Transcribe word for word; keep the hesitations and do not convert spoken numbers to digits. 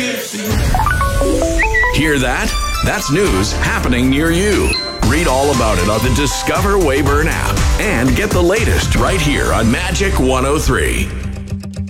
Hear that? That's news happening near you. Read all about it on the Discover Weyburn app and get the latest right here on Magic one oh three.